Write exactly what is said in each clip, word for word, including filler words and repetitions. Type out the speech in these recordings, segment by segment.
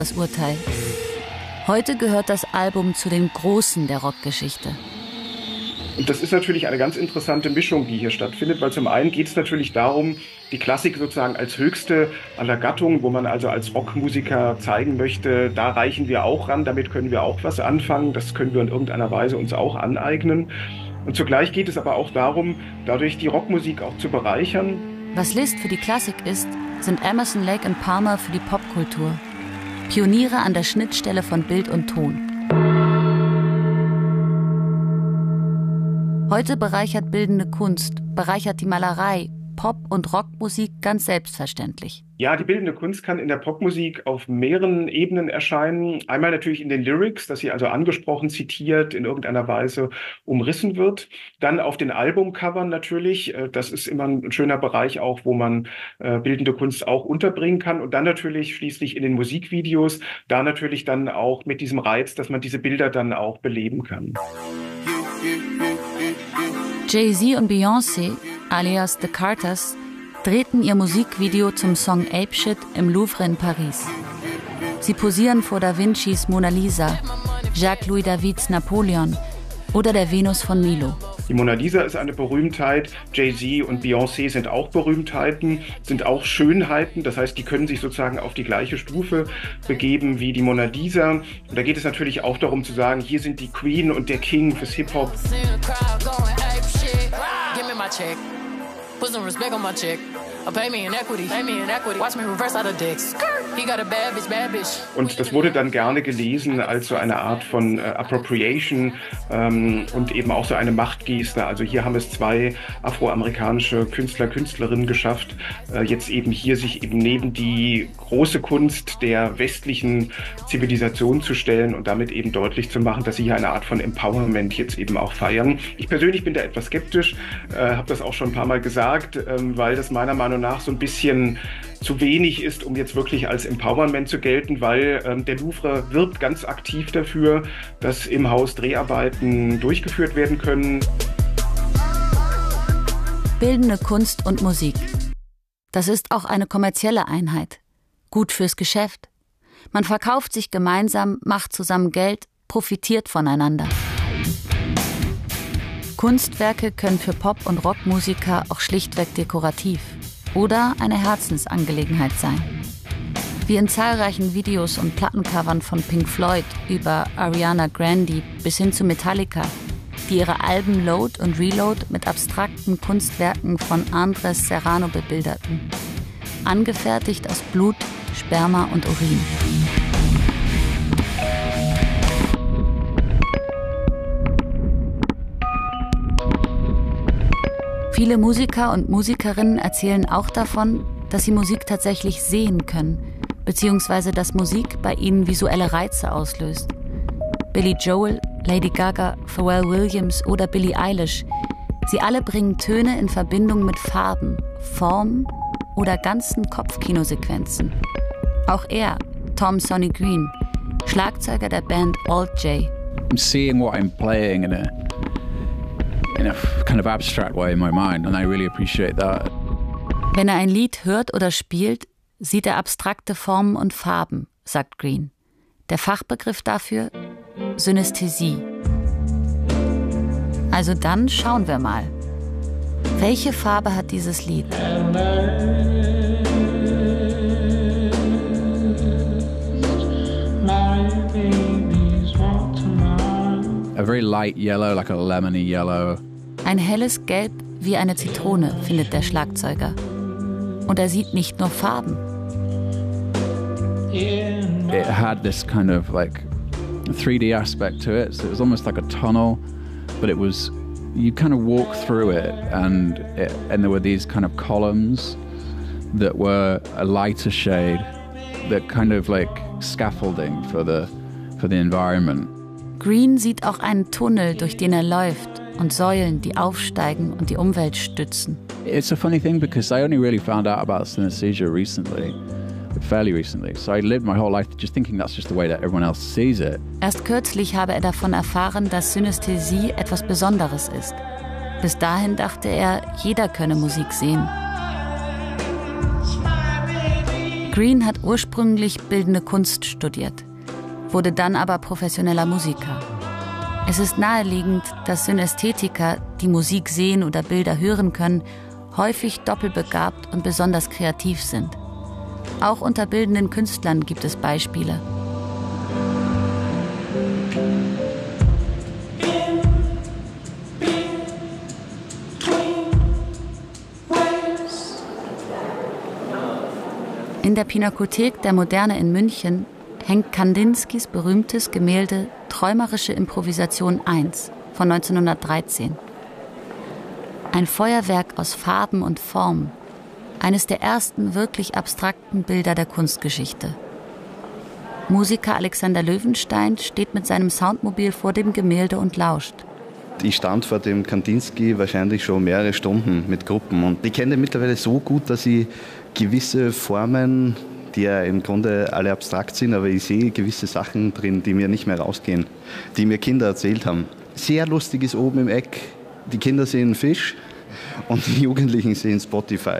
das Urteil. Heute gehört das Album zu den Großen der Rockgeschichte. Und das ist natürlich eine ganz interessante Mischung, die hier stattfindet, weil zum einen geht es natürlich darum, die Klassik sozusagen als höchste aller Gattungen, wo man also als Rockmusiker zeigen möchte, da reichen wir auch ran, damit können wir auch was anfangen, das können wir in irgendeiner Weise uns auch aneignen. Und zugleich geht es aber auch darum, dadurch die Rockmusik auch zu bereichern. Was Liszt für die Klassik ist, sind Emerson, Lake und Palmer für die Popkultur. Pioniere an der Schnittstelle von Bild und Ton. Heute bereichert bildende Kunst, bereichert die Malerei, Pop- und Rockmusik ganz selbstverständlich. Ja, die bildende Kunst kann in der Popmusik auf mehreren Ebenen erscheinen. Einmal natürlich in den Lyrics, dass sie also angesprochen, zitiert, in irgendeiner Weise umrissen wird. Dann auf den Albumcovern natürlich. Das ist immer ein schöner Bereich auch, wo man äh, bildende Kunst auch unterbringen kann. Und dann natürlich schließlich in den Musikvideos. Da natürlich dann auch mit diesem Reiz, dass man diese Bilder dann auch beleben kann. Jay-Z und Beyoncé, alias The Carters, drehten ihr Musikvideo zum Song Ape Shit im Louvre in Paris. Sie posieren vor Da Vincis Mona Lisa, Jacques-Louis Davids Napoleon oder der Venus von Milo. Die Mona Lisa ist eine Berühmtheit, Jay-Z und Beyoncé sind auch Berühmtheiten, sind auch Schönheiten, das heißt, die können sich sozusagen auf die gleiche Stufe begeben wie die Mona Lisa. Und da geht es natürlich auch darum zu sagen, hier sind die Queen und der King fürs Hip-Hop. Put some respect on my check. Or pay me in equity. Pay me in equity. Watch me reverse out of dicks. He got a bad bitch, bad bitch. Und das wurde dann gerne gelesen als so eine Art von äh, Appropriation ähm, und eben auch so eine Machtgeste. Also hier haben es zwei afroamerikanische Künstler, Künstlerinnen geschafft, äh, jetzt eben hier sich eben neben die große Kunst der westlichen Zivilisation zu stellen und damit eben deutlich zu machen, dass sie hier eine Art von Empowerment jetzt eben auch feiern. Ich persönlich bin da etwas skeptisch, äh, habe das auch schon ein paar Mal gesagt, äh, weil das meiner Meinung nach so ein bisschen zu wenig ist, um jetzt wirklich als Empowerment zu gelten, weil ähm, der Louvre wirbt ganz aktiv dafür, dass im Haus Dreharbeiten durchgeführt werden können. Bildende Kunst und Musik. Das ist auch eine kommerzielle Einheit. Gut fürs Geschäft. Man verkauft sich gemeinsam, macht zusammen Geld, profitiert voneinander. Kunstwerke können für Pop- und Rockmusiker auch schlichtweg dekorativ oder eine Herzensangelegenheit sein. Wie in zahlreichen Videos und Plattencovern von Pink Floyd über Ariana Grande bis hin zu Metallica, die ihre Alben Load und Reload mit abstrakten Kunstwerken von Andres Serrano bebilderten. Angefertigt aus Blut, Sperma und Urin. Viele Musiker und Musikerinnen erzählen auch davon, dass sie Musik tatsächlich sehen können, beziehungsweise dass Musik bei ihnen visuelle Reize auslöst. Billy Joel, Lady Gaga, Pharrell Williams oder Billie Eilish, sie alle bringen Töne in Verbindung mit Farben, Formen oder ganzen Kopfkinosequenzen. Auch er, Tom Sonny Green, Schlagzeuger der Band Alt J. I'm seeing what I'm playing in a in a kind of abstract way in my mind, and I really appreciate that. Wenn er ein Lied hört oder spielt, sieht er abstrakte Formen und Farben, sagt Green. Der Fachbegriff dafür: Synästhesie. Also dann schauen wir mal. Welche Farbe hat dieses Lied? A very light yellow, like a lemony yellow. Ein helles Gelb wie eine Zitrone, findet der Schlagzeuger. Und er sieht nicht nur Farben. It had this kind of like three D aspect to it, so it was almost like a tunnel, but it was, you kind of walk through it, and it, and there were these kind of columns that were a lighter shade, that kind of like scaffolding for the for the environment. Green sieht auch einen Tunnel, durch den er läuft, und Säulen, die aufsteigen und die Umwelt stützen. It's a funny thing because I only really found out about synesthesia recently, fairly recently. So I lived my whole life just thinking that's just the way that everyone else sees it. Erst kürzlich habe er davon erfahren, dass Synästhesie etwas Besonderes ist. Bis dahin dachte er, jeder könne Musik sehen. Green hat ursprünglich bildende Kunst studiert, wurde dann aber professioneller Musiker. Es ist naheliegend, dass Synästhetiker, die Musik sehen oder Bilder hören können, häufig doppelbegabt und besonders kreativ sind. Auch unter bildenden Künstlern gibt es Beispiele. In der Pinakothek der Moderne in München hängt Kandinskis berühmtes Gemälde Träumerische Improvisation eins von neunzehnhundertdreizehn. Ein Feuerwerk aus Farben und Formen, eines der ersten wirklich abstrakten Bilder der Kunstgeschichte. Musiker Alexander Löwenstein steht mit seinem Soundmobil vor dem Gemälde und lauscht. Ich stand vor dem Kandinsky wahrscheinlich schon mehrere Stunden mit Gruppen und ich kenne ihn mittlerweile so gut, dass ich gewisse Formen, die ja im Grunde alle abstrakt sind, aber ich sehe gewisse Sachen drin, die mir nicht mehr rausgehen, die mir Kinder erzählt haben. Sehr lustig ist oben im Eck, die Kinder sehen Fisch und die Jugendlichen sehen Spotify.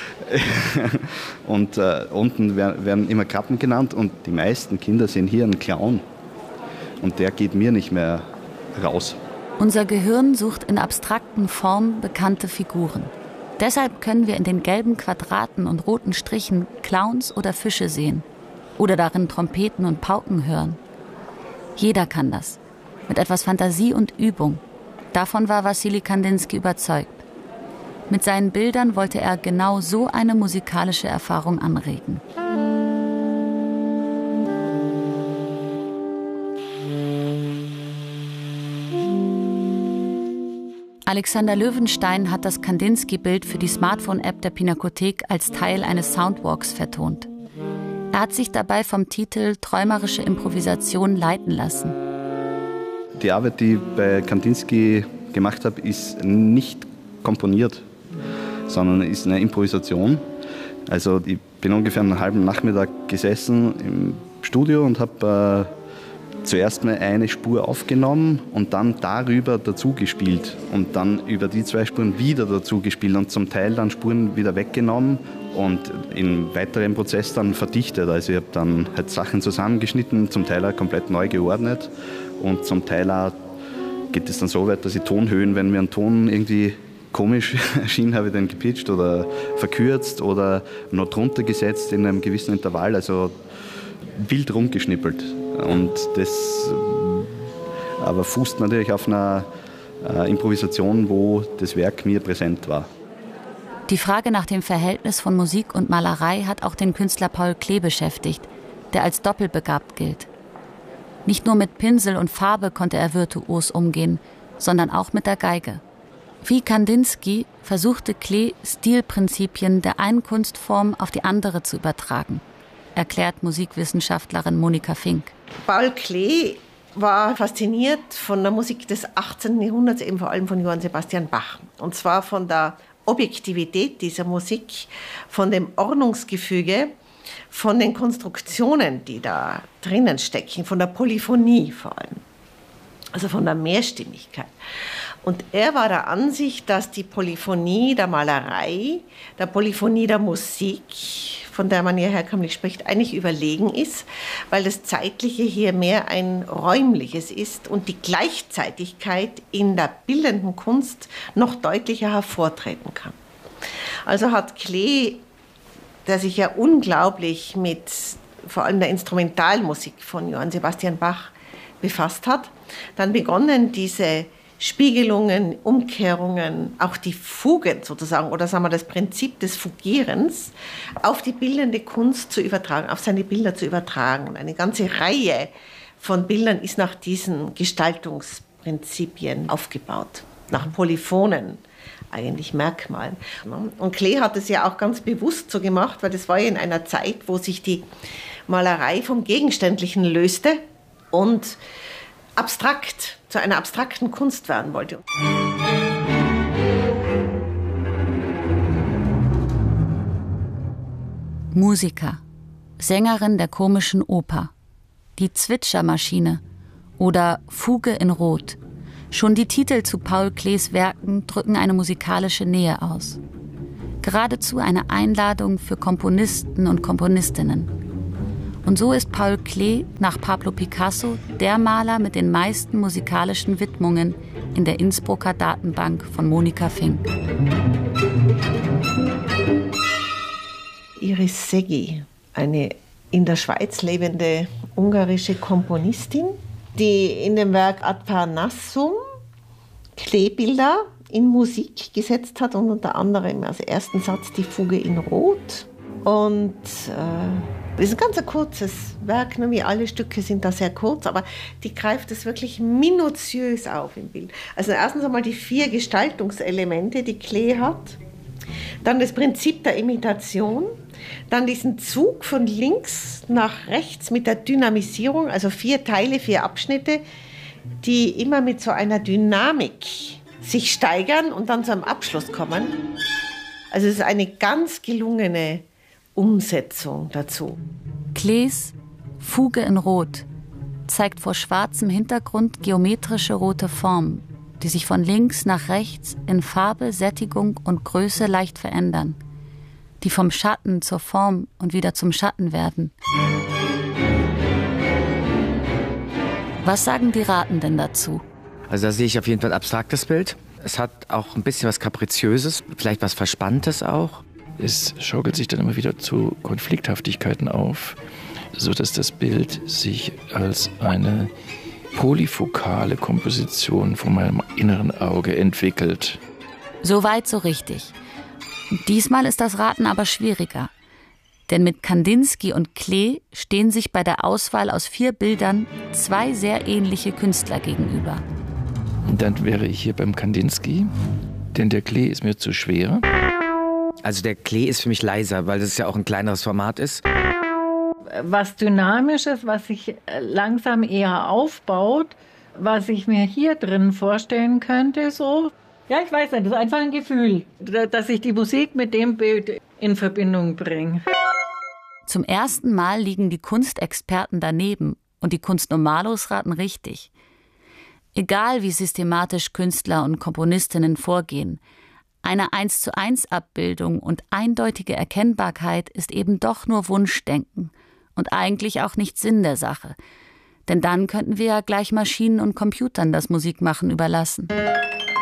Und äh, unten werden, werden immer Krabben genannt und die meisten Kinder sehen hier einen Clown und der geht mir nicht mehr raus. Unser Gehirn sucht in abstrakten Formen bekannte Figuren. Deshalb können wir in den gelben Quadraten und roten Strichen Clowns oder Fische sehen oder darin Trompeten und Pauken hören. Jeder kann das, mit etwas Fantasie und Übung. Davon war Wassili Kandinsky überzeugt. Mit seinen Bildern wollte er genau so eine musikalische Erfahrung anregen. Alexander Löwenstein hat das Kandinsky-Bild für die Smartphone-App der Pinakothek als Teil eines Soundwalks vertont. Er hat sich dabei vom Titel Träumerische Improvisation leiten lassen. Die Arbeit, die ich bei Kandinsky gemacht habe, ist nicht komponiert, sondern ist eine Improvisation. Also ich bin ungefähr einen halben Nachmittag gesessen im Studio und habe äh, zuerst mal eine Spur aufgenommen und dann darüber dazu gespielt und dann über die zwei Spuren wieder dazu gespielt und zum Teil dann Spuren wieder weggenommen und im weiteren Prozess dann verdichtet. Also ich habe dann halt Sachen zusammengeschnitten, zum Teil auch komplett neu geordnet und zum Teil auch geht es dann so weit, dass ich Tonhöhen, wenn mir ein Ton irgendwie komisch erschien, habe ich den gepitcht oder verkürzt oder noch drunter gesetzt in einem gewissen Intervall, also wild rumgeschnippelt. Und das aber fußt natürlich auf einer äh, Improvisation, wo das Werk mir präsent war. Die Frage nach dem Verhältnis von Musik und Malerei hat auch den Künstler Paul Klee beschäftigt, der als doppelbegabt gilt. Nicht nur mit Pinsel und Farbe konnte er virtuos umgehen, sondern auch mit der Geige. Wie Kandinsky versuchte Klee, Stilprinzipien der einen Kunstform auf die andere zu übertragen, erklärt Musikwissenschaftlerin Monika Fink. Paul Klee war fasziniert von der Musik des achtzehnten Jahrhunderts, eben vor allem von Johann Sebastian Bach. Und zwar von der Objektivität dieser Musik, von dem Ordnungsgefüge, von den Konstruktionen, die da drinnen stecken, von der Polyphonie vor allem, also von der Mehrstimmigkeit. Und er war der Ansicht, dass die Polyphonie der Malerei, der Polyphonie der Musik, von der man hier herkömmlich spricht, eigentlich überlegen ist, weil das Zeitliche hier mehr ein räumliches ist und die Gleichzeitigkeit in der bildenden Kunst noch deutlicher hervortreten kann. Also hat Klee, der sich ja unglaublich mit vor allem der Instrumentalmusik von Johann Sebastian Bach befasst hat, dann begonnen, diese Spiegelungen, Umkehrungen, auch die Fugen sozusagen, oder sagen wir das Prinzip des Fugierens auf die bildende Kunst zu übertragen, auf seine Bilder zu übertragen. Und eine ganze Reihe von Bildern ist nach diesen Gestaltungsprinzipien aufgebaut, nach Polyphonen, eigentlich Merkmalen. Und Klee hat es ja auch ganz bewusst so gemacht, weil das war ja in einer Zeit, wo sich die Malerei vom Gegenständlichen löste und abstrakt, zu einer abstrakten Kunst werden wollte. Musiker, Sängerin der komischen Oper, die Zwitschermaschine oder Fuge in Rot. Schon die Titel zu Paul Klees Werken drücken eine musikalische Nähe aus. Geradezu eine Einladung für Komponisten und Komponistinnen. Und so ist Paul Klee nach Pablo Picasso der Maler mit den meisten musikalischen Widmungen in der Innsbrucker Datenbank von Monika Fink. Iris Szeggy, eine in der Schweiz lebende ungarische Komponistin, die in dem Werk Ad Parnassum Kleebilder in Musik gesetzt hat und unter anderem als ersten Satz die Fuge in Rot. Und äh, das ist ein ganz kurzes Werk, ne? Wie alle Stücke sind da sehr kurz, aber die greift es wirklich minutiös auf im Bild. Also erstens einmal die vier Gestaltungselemente, die Klee hat, dann das Prinzip der Imitation, dann diesen Zug von links nach rechts mit der Dynamisierung, also vier Teile, vier Abschnitte, die immer mit so einer Dynamik sich steigern und dann zu einem Abschluss kommen. Also es ist eine ganz gelungene Umsetzung dazu. Klees Fuge in Rot zeigt vor schwarzem Hintergrund geometrische rote Formen, die sich von links nach rechts in Farbe, Sättigung und Größe leicht verändern, die vom Schatten zur Form und wieder zum Schatten werden. Was sagen die Ratenden dazu? Also da sehe ich auf jeden Fall ein abstraktes Bild. Es hat auch ein bisschen was Kapriziöses, vielleicht was Verspanntes auch. Es schaukelt sich dann immer wieder zu Konflikthaftigkeiten auf, sodass das Bild sich als eine polyfokale Komposition vor meinem inneren Auge entwickelt. So weit, so richtig. Diesmal ist das Raten aber schwieriger. Denn mit Kandinsky und Klee stehen sich bei der Auswahl aus vier Bildern zwei sehr ähnliche Künstler gegenüber. Dann wäre ich hier beim Kandinsky, denn der Klee ist mir zu schwer. Also der Klee ist für mich leiser, weil das ja auch ein kleineres Format ist. Was Dynamisches, was sich langsam eher aufbaut, was ich mir hier drin vorstellen könnte, so. Ja, ich weiß nicht, das ist einfach ein Gefühl, dass ich die Musik mit dem Bild in Verbindung bringe. Zum ersten Mal liegen die Kunstexperten daneben und die Kunstnormalos raten richtig. Egal wie systematisch Künstler und Komponistinnen vorgehen, eine eins zu eins Abbildung und eindeutige Erkennbarkeit ist eben doch nur Wunschdenken und eigentlich auch nicht Sinn der Sache. Denn dann könnten wir ja gleich Maschinen und Computern das Musikmachen überlassen.